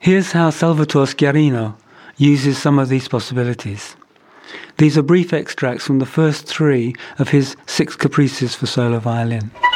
Here's how Salvatore Schiarino uses some of these possibilities. These are brief extracts from the first three of his 6 caprices for solo violin.